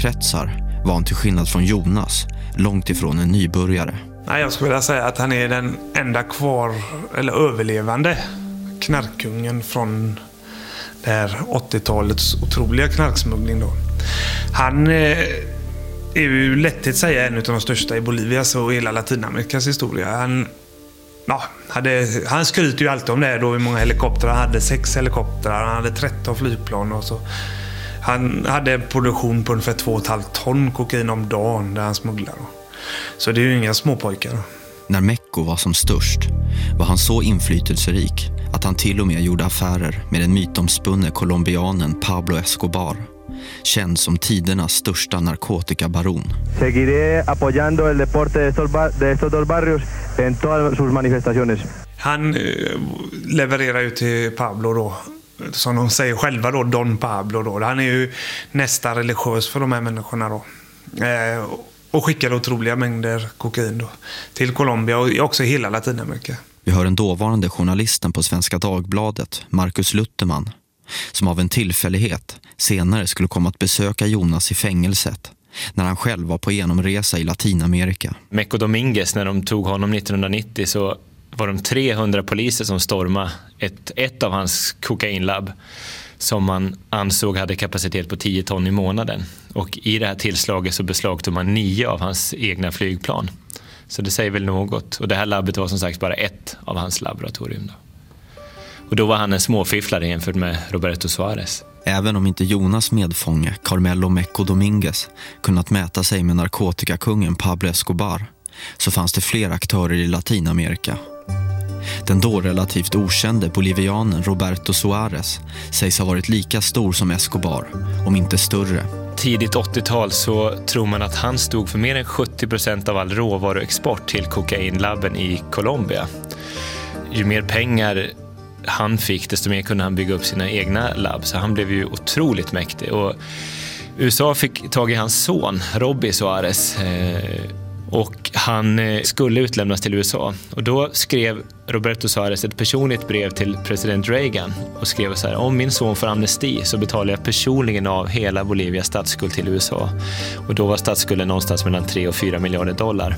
kretsar var han till skillnad från Jonas långt ifrån en nybörjare. Nej, jag skulle vilja säga att han är den enda kvar eller överlevande knarkkungen från det här 80-talets otroliga knarksmuggling då. Han är ju lätt att säga en av de största i Bolivias och hela Latinamerikas historia. Han skryter ju alltid om det då, hur många helikoptrar. Han hade 6 helikoptrar, han hade 13 flygplan och så. Han hade en produktion på ungefär 2,5 ton kokain om dagen där han smugglade. Så det är ju inga småpojkar. När Mecco var som störst var han så inflytelserik att han till och med gjorde affärer med den mytomspunne colombianen Pablo Escobar, känd som tidernas största narkotikabaron. Seguiré apoyando el deporte de estos dos barrios en todas sus manifestaciones. Han levererar ju till Pablo då, som de säger själva då, Don Pablo då. Han är ju nästan religiös för de här människorna då. Och skickar otroliga mängder kokain då till Colombia och också hela Latinamerika. Vi hör den dåvarande journalisten på Svenska Dagbladet, Marcus Lutterman, som av en tillfällighet senare skulle komma att besöka Jonas i fängelset när han själv var på genomresa i Latinamerika. Mecco Dominguez, när de tog honom 1990 så var de 300 poliser som stormade ett av hans kokainlabb som man ansåg hade kapacitet på 10 ton i månaden. Och i det här tillslaget så beslagtog man 9 av hans egna flygplan. Så det säger väl något. Och det här labbet var som sagt bara ett av hans laboratorium då. Och då var han en småfifflare jämfört med Roberto Suárez. Även om inte Jonas medfånge, Carmelo Mecco Dominguez, kunnat mäta sig med narkotikakungen Pablo Escobar, så fanns det fler aktörer i Latinamerika. Den då relativt okände bolivianen Roberto Suárez sägs ha varit lika stor som Escobar, om inte större. Tidigt 80-tal så tror man att han stod för mer än 70% av all råvaruexport till kokainlabben i Colombia. Ju mer pengar han fick, desto mer kunde han bygga upp sina egna labb. Så han blev ju otroligt mäktig. Och USA fick tag i hans son, Robbie Suárez. Och han skulle utlämnas till USA. Och då skrev Roberto Suárez ett personligt brev till president Reagan och skrev så här: om min son får amnesti så betalar jag personligen av hela Bolivias statsskuld till USA. Och då var statsskulden någonstans mellan 3 och 4 miljarder dollar.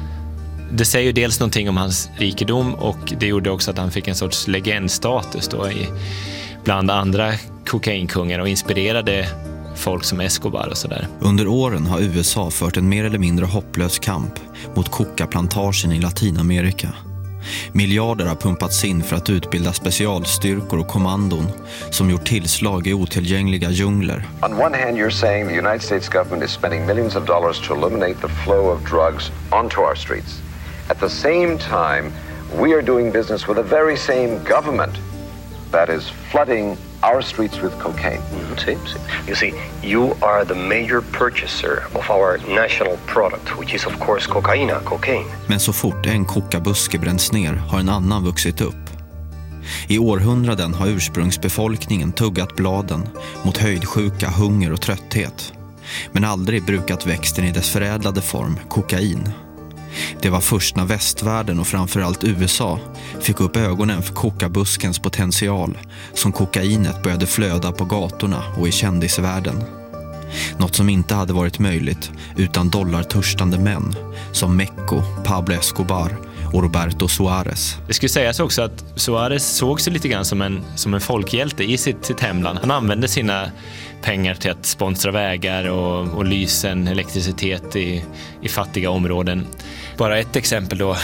Det säger ju dels någonting om hans rikedom, och det gjorde också att han fick en sorts legendstatus då bland andra kokainkungar och inspirerade folk som Escobar och sådär. Under åren har USA fört en mer eller mindre hopplös kamp mot kokaplantagen i Latinamerika. Miljarder har pumpats in för att utbilda specialstyrkor och kommandon som gjort tillslag i otillgängliga djungler. On one hand, you're saying the United States government is spending millions of dollars to eliminate the flow of drugs onto our streets. At the same time, we are doing business with the very same government that is flooding our streets with cocaine. You see, you are the major purchaser of our national product, which is of course cocaine. Men så fort en kokabuske bränns ner har en annan vuxit upp. I århundraden har ursprungsbefolkningen tuggat bladen mot höjdsjuka, hunger och trötthet, men aldrig brukat växten i dess förädlade form, kokain. Det var först när västvärlden och framförallt USA fick upp ögonen för kokabuskens potential som kokainet började flöda på gatorna och i kändisvärlden. Något som inte hade varit möjligt utan dollartörstande män som Mecco, Pablo Escobar och Roberto Suárez. Det skulle sägas också att Suárez såg sig lite grann som en folkhjälte i sitt hemland. Han använde sina pengar till att sponsra vägar och lysen, elektricitet i fattiga områden. Bara ett exempel då.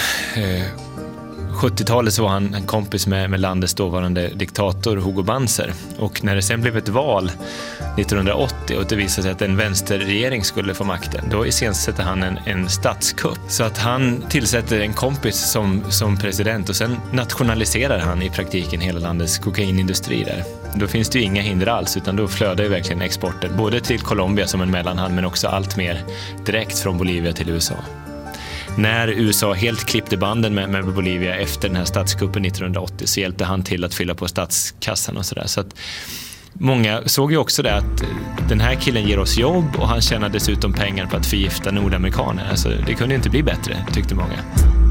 70-talet så var han en kompis med landets dåvarande diktator Hugo Banzer. Och när det sen blev ett val 1980 och det visade sig att en vänsterregering skulle få makten, då iscensätter han en statskupp. Så att han tillsätter en kompis som president och sen nationaliserar han i praktiken hela landets kokainindustri där. Då finns det ju inga hinder alls, utan då flödar ju verkligen exporten både till Colombia som en mellanhand men också allt mer direkt från Bolivia till USA. När USA helt klippte banden med Bolivia efter den här statskuppen 1980 så hjälpte han till att fylla på statskassan och sådär. Så att många såg ju också det att den här killen ger oss jobb och han tjänar dessutom pengar på att förgifta nordamerikaner. Alltså det kunde inte bli bättre, tyckte många.